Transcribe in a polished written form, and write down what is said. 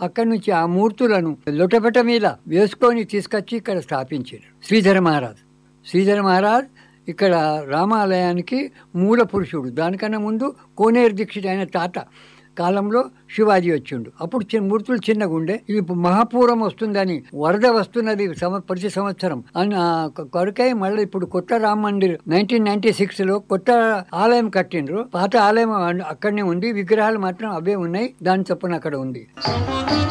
అక్కడి నుంచి ఆ మూర్తులను లొటపట మీద వేసుకొని తీసుకొచ్చి ఇక్కడ స్థాపించారు శ్రీధర మహారాజ్ ఇక్కడ రామాలయానికి మూల పురుషుడు. దానికన్నా ముందు కోనేరు దీక్షిత్ ఆయన తాత కాలంలో శివాజీ వచ్చిండు. అప్పుడు మూర్తులు చిన్నగా ఉండే. ఇది మహాపూరం వస్తుందని, వరద వస్తున్నది ప్రతి సంవత్సరం అని కొరకై మళ్ళీ ఇప్పుడు కొత్త రామ మందిర్ 1996లో కొత్త ఆలయం కట్టిండ్రు. పాత ఆలయం అక్కడనే ఉంది, విగ్రహాలు మాత్రం అవే ఉన్నాయి. దాని చొప్పున అక్కడ ఉంది.